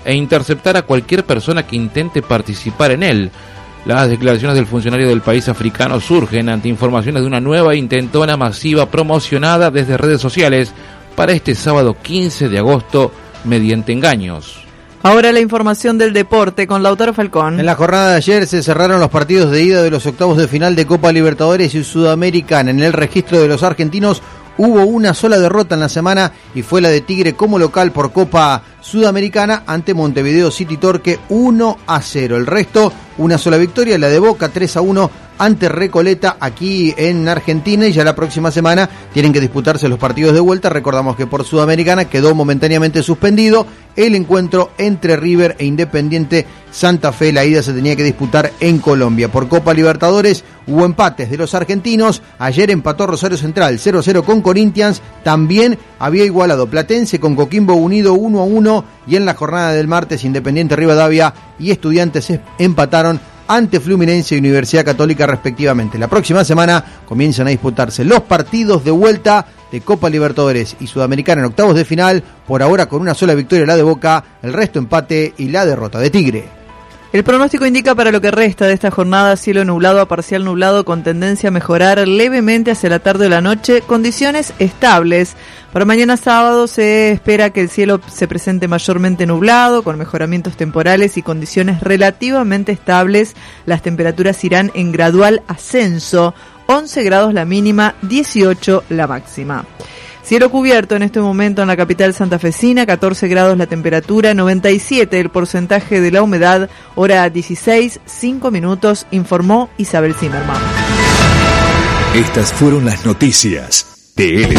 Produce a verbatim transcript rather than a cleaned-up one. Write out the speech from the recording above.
e interceptar a cualquier persona que intente participar en él. Las declaraciones del funcionario del país africano surgen ante informaciones de una nueva intentona masiva promocionada desde redes sociales para este sábado quince de agosto mediante engaños. Ahora la información del deporte con Lautaro Falcón. En la jornada de ayer se cerraron los partidos de ida de los octavos de final de Copa Libertadores y Sudamericana. En el registro de los argentinos hubo una sola derrota en la semana y fue la de Tigre como local por Copa Sudamericana ante Montevideo City Torque uno a cero. El resto, una sola victoria, la de Boca tres a uno ante Recoleta aquí en Argentina, y ya la próxima semana tienen que disputarse los partidos de vuelta. Recordamos que por Sudamericana quedó momentáneamente suspendido el encuentro entre River e Independiente Santa Fe. La ida se tenía que disputar en Colombia. Por Copa Libertadores hubo empates de los argentinos. Ayer empató Rosario Central cero a cero con Corinthians. También había igualado Platense con Coquimbo Unido uno a uno, y en la jornada del martes Independiente Rivadavia y Estudiantes empataron ante Fluminense y Universidad Católica respectivamente. La próxima semana comienzan a disputarse los partidos de vuelta de Copa Libertadores y Sudamericana en octavos de final, por ahora con una sola victoria la de Boca, el resto empate y la derrota de Tigre. El pronóstico indica para lo que resta de esta jornada cielo nublado a parcial nublado con tendencia a mejorar levemente hacia la tarde o la noche, condiciones estables. Para mañana sábado se espera que el cielo se presente mayormente nublado, con mejoramientos temporales y condiciones relativamente estables. Las temperaturas irán en gradual ascenso, once grados la mínima, dieciocho la máxima. Cielo cubierto en este momento en la capital santafesina, catorce grados la temperatura, noventa y siete el porcentaje de la humedad, hora dieciséis, cinco minutos, informó Isabel Zimmerman. Estas fueron las noticias de L.